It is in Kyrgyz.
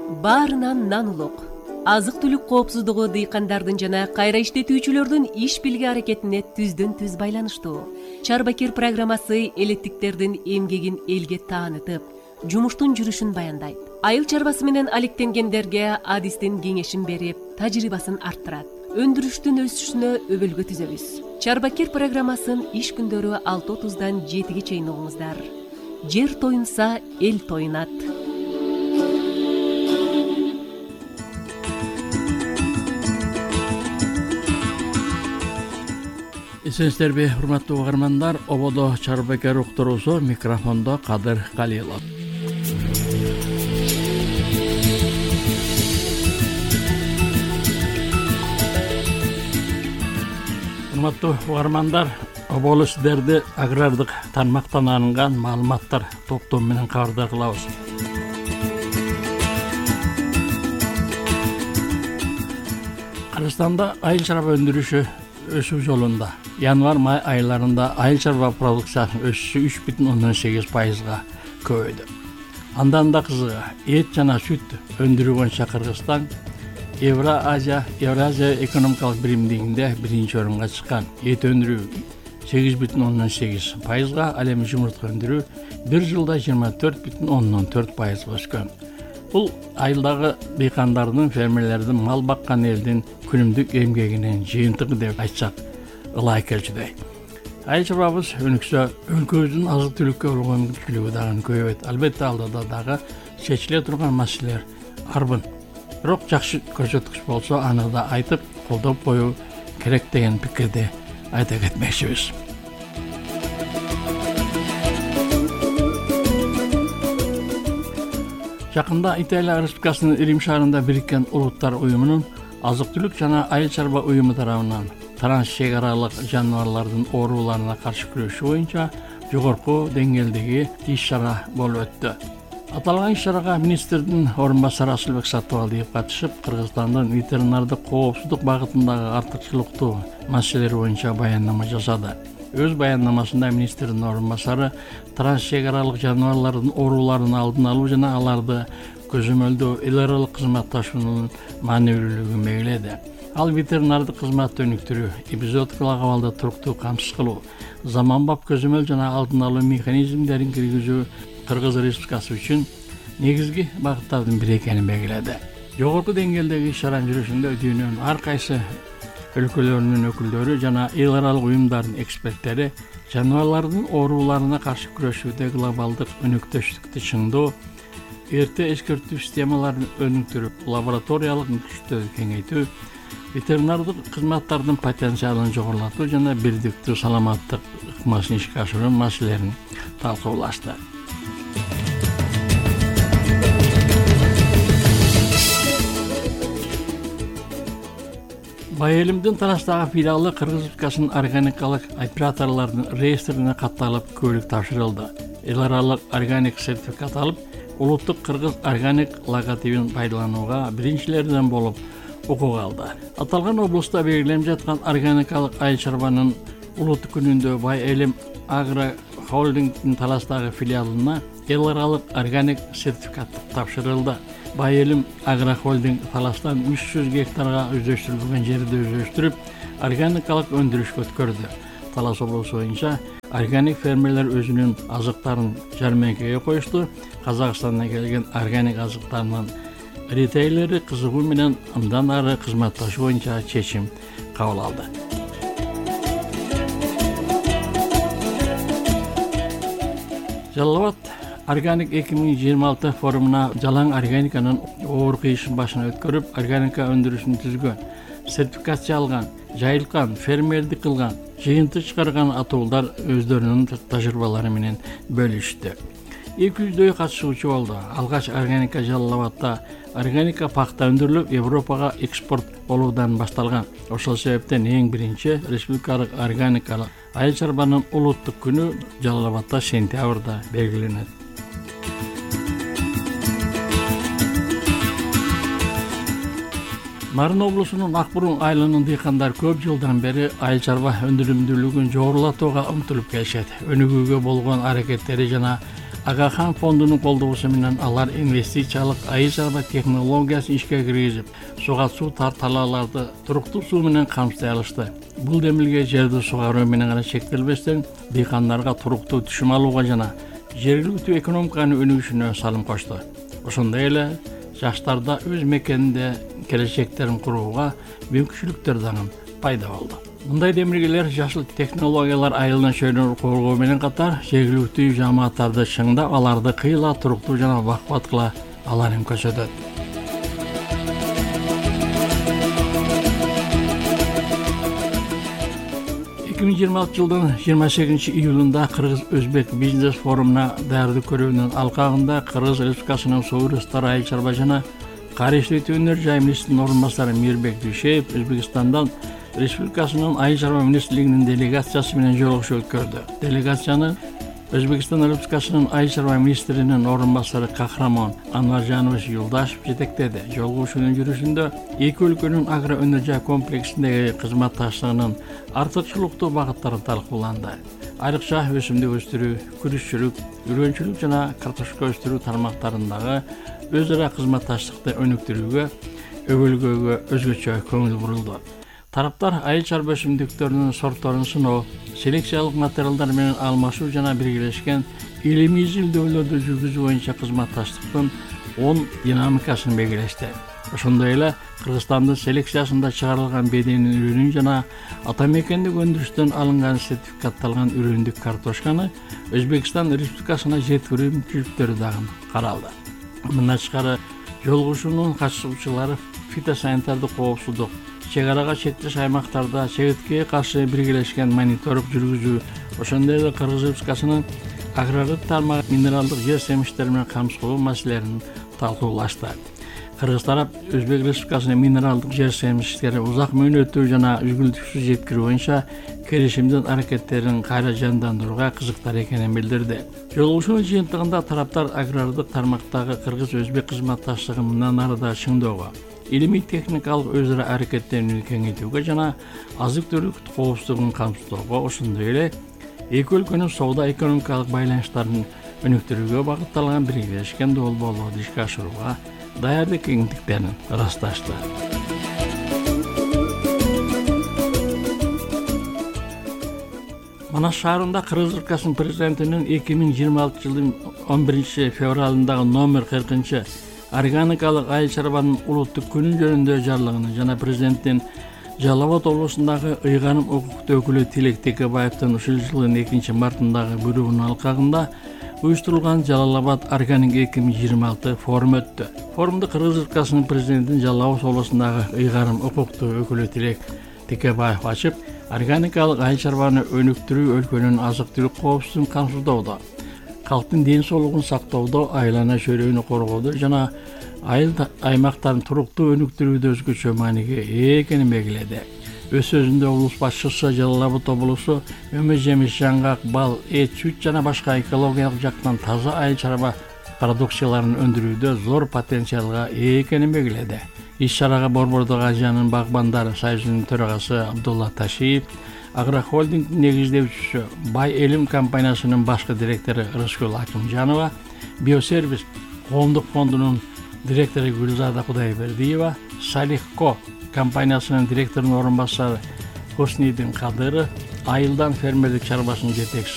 Баарынан нан улук. Азык-түлүк коопсуздугу дыйкандардын жана кайра иштетүүчүлөрдүн иш билги аракетине түздөн-түз байланыштуу. Чарбакир программасы элеттиктердин эмгегин элге таанытып, жумуштун жүрүшүн баяндайт. Айыл чарбасы менен алектенгендерге адистин кеңешин берип, тажрыйбасын арттырат. Өндүрүштүн өсүшүнө өбөлгө түзөбүз. Чарбакир программасын иш күндөрү 6:30-дан 7-ге чейин угуңуздар. Жер тоюнса, эл тоюнат. Эсенсиздерби, урматтуу угармандар, ободо Чарбакир уктуруусу, микрофондо Кадыр Калилов. Урматтуу угармандар, оболу сиздерди агрардык тармактан алынган маалыматтар топтому менен кабардар кылабыз. Кыргызстанда айыл чарба өндүрүшү өсүү жолунда. Январь-май айларында айыл чарба продукциясынын өсүшү 3,8%-га көбөйдү. Андан да кызыгы, эт жана сүт өндүрүү боюнча Кыргызстан Евразия экономикалык биримдигинде биринчи орунга чыккан. Эт өндүрүү 8,8%-га, ал эми жумуртка өндүрүү бир жылда 24,4%-га өскөн. Бул айылдагы дыйкандардын, фермерлердин, мал баккан элдин күнүмдүк эмгегинин жыйынтыгы деп айтсак ылайык келчүдөй. Айыл чарбабыз өнүксө, өлкөбүздүн азык-түлүккө болгон мүмкүнчүлүгү дагы көбөйөт. Албетте алдыда дагы чечиле турган маселелер арбын. Бирок жакшы көрсөткүч болсо, аны да айтып, колдоп коюу керек деген пикирди айта кетмекчибиз. Жакында Италия Республикасынын Рим шаарында Бириккен Улуттар уюмунун азык-түлүк жана айыл чарба уюму тарабынан транс чек аралык жаныбарлардын ооруларына каршы күрөшүү боюнча жогорку деңгээлдеги иш-чара болуп өттү. Аталган иш-чарага министрдин орун басары Асылбек Саттыбалдиев катышып, Кыргызстандын ветеринардык коопсуздук багытындагы артыкчылыктуу маселелер боюнча баяндама жасады. Өз баяндамасында министрдин орун басары транс чек аралык жаныбарлардын ооруларын алдын алуу жана аларды көзөмөлдөө эл аралык кызматташуунун маанилүүлүгүн белгиледи. Ал ветеринардык кызматты өнүктүрүү, эпизодикалык абалда туруктуу камсыз кылуу, заманбап көзөмөл жана алдын алуу механизмдерин киргизүү Кыргыз Республикасы үчүн негизги багыттардын бири экенин белгиледи. Жогорку деңгээлдеги иш-чаранын жүрүшүндө дүйнөнүн ар кайсы өлкөлөрүнүн өкүлдөрү жана эл аралык уюмдардын эксперттери жаныбарлардын ооруларына каршы күрөшүүдө глобалдык өнөктөштүктү чыңдоо, эрте эскертүү системаларын өнүктүрүп, лабораториялык мүмкүнчүлүктөрдү кеңейтүү, ветеринардык кызматтардын потенциалын жогорулатуу жана бирдиктүү саламаттык ыкмасын ишке ашыруу маселелерин талкуулашты. Байэлимдин Тарастагы филиалы Кыргыз Республикасынын органикалык операторлордун реестрине катталып, көлүк тапшырылды. Эл аралык органик сертификат алып, улуттук Кыргыз органик логотипин пайдаланууга биринчилерден болуп укук алды. Аталган облустта белгиленип жаткан органикалык айыл чарбанын улуттук күнүндө Байэлим Агро холдингдин Тарастагы филиалына эл аралык органик сертификат тапшырылды. Байэлим Агро холдинг Таластан 300 гектарга өздөштүрүлгөн жерди өздөштүрүп, органикалык өндүрүшкө өткөрдү. Талас облусу боюнча органик фермерлер өзүнүн азыктарын жармеңкеге коюшту. Казакстандан келген органик азыктардын ритейлери кызыгуу менен андан ары кызматташуу боюнча чечим кабыл алды. Жалал Абад Органик 2026 форумуна жалаң органиканын оор кыйышын башына өткөрүп, органика өндүрүшүн түзгөн, сертификация алган, жайылткан, фермердик кылган, жыйынтык чыгарган атуулдар өздөрүнүн тажрыйбалары менен бөлүштү. 200 катышуучу болду. Алгач органика Жалал Абадта органика пахта өндүрүлүп, Европага экспорт болуудан башталган. Ошол себептен эң биринчи республикалык органикалык айыл чарбанын улуттук күнү Жалал Абадта сентябрда белгиленет. Нарын облусунун Акбурун айылынын дыйкандар көп жылдан бери айыл чарба өндүрүмдүүлүгүн жогорулатууга умтулуп келишет. Өнүгүүгө болгон аракеттери жана Agaхан фондунун колдоосу менен алар инвестициялык айыл чарба технологиясын ишке киргизип, суга суу талааларды туруктуу суу менен камсыздай алышты. Бул демилге жерди сугаруу менен гана чектелбестен, дыйкандарга туруктуу түшүм алууга жана жергиликтүү экономиканын өнүгүшүнө салым кошту. Ошондой эле жаштарда өз мекенинде келечектерин курууга мүмкүнчүлүктөр дагы пайда болду. Мындай демилгелер жашыл технологиялар айылдан чөйрөнү коргоо менен катар жергиликтүү жамааттарды чыңдап, аларды кыйла туруктуу жана бакубат кыла аларын көрсөтөт. 2026 жылдын 28 июлунда Кыргыз-Өзбек бизнес форумуна даярдык көрүүнүн алкагында Кыргыз Республикасынын Суу ресурстары айыл чарба жана кар иштетүүнөр жай министринин орун басары Мирбек Дүйшеев Өзбекстандан Республикасынын айыл чарба министрлигинин делегациясы менен жолугушуу өткөрдү. Делегацияны Өзбекстан Республикасынын айыл чарба министринин орун басары Кахрамон Анваржанович Юлдашев жетектеди. Жолугушуунун жүрүшүндө эки өлкөнүн агро өнөр жай комплексиндеги кызматташтыгынын артыкчылыктуу багыттары талкууланды. Айрыкча өсүмдүк өстүрүү, күрүшчүлүк, үргөнчүлүк жана картошка өстүрүү тармактарындагы өз ара кызматташтыкты өнүктүрүүгө, өгөлгөөгө өзгөчө көңүл бурулду. Тараптар айыл чарба өсүмдүктөрүнүн сортторун сыноо, селекциялык материалдар менен алмашуу жана биргелешкен илимий изилдөөлөрдү жүргүзүү боюнча кызматташтыктын оң динамикасын белгилешти. Ошондой эле Кыргызстандын селекциясында чыгарылган беденин үрүнүн жана ата мекендик өндүрүштөн алынган сертификатталган үрүндүк картошканы Өзбекстан Республикасына жеткирүү мүмкүнчүлүктөрү дагы каралды. Мындан тышкары жолугушуунун катышуучулары фитосанитардык коопсуздук, чек арага чектеш аймактарда чегиткеге каршы биргелешкен мониторинг жүргүзүү, ошондой эле Кыргыз Республикасынын агрардык тармак минералдык жер семиштери менен камсыздоо маселелерин талкуулашты. Кыргыз тарап Өзбек Республикасынын минералдык жер семиштери узак мөөнөттүү жана үзгүлтүксүз жеткирүү боюнча келишимдин аракеттерин кайра жандандырууга кызыктар экенин билдирди. Жолугушуунун жыйынтыгында тараптар агрардык тармактагы Кыргыз-Өзбек кызматташтыгын мындан ары да чыңдоого, илимий техникалык өз ара аракеттенүүнү кеңейтүүгө жана азык-түлүк коопсуздугун камсыздоого, ошондой эле эки өлкөнүн соода экономикалык байланыштарын өнүктүрүүгө багытталган биргелешкен долбоорлорду ишке ашырууга даярдык кеңиндиктерин ырасташты. Манас шаарында Кыргыз Республикасынын президентинин 2026 жылдын 11 февралындагы номер 40 органикалык айыл чарбанын улуттук күнү жөнүндө жарлыгынын жана президенттин Жалал Абад облусундагы ыйгарым укуктуу өкүлү Тилек Текебаевдин ушул жылдын 2 мартындагы буйругунун алкагында уюштурулган Жалал Абад органик 2026 форум өттү. Форумду Кыргыз Республикасынын президентин Жалал Абад облусундагы ыйгарым укуктуу өкүлү Тилек Текебаев ачып, органикалык айыл чарбаны өнүктүрүү өлкөнүн азык-түлүк коопсуздугун камсыздоодо, калктын ден соолугун сактоодо, айлана чөйрөгүнү коргоодо жана айыл аймактарын туруктуу өнүктүрүүдө өзгөчө мааниге ээ экенин белгиледи. Өз сөзүндө облус башчысы Жалал Абад облусу өмө жемиш, жаңгак, бал, эт, сүт жана башка экологиялык жактан таза айыл чарба продукцияларын өндүрүүдө зор потенциалга ээ экенин белгиледи. Иш-чарага Борбордук Азиянын багбандары союзунун төрагасы Абдулла Ташиев, Агрохолдингдин негиздөөчүсү Бай Элим компаниясынын башкы директору Рыскүл Акимжанова, Биосервис коомдук фондунун директору Гүлзада Кудайбердиева, Салихко компаниясынын директорунун орун басары Хуснидин Кадыров, айылдан фермерлик чарбасынын жетекчиси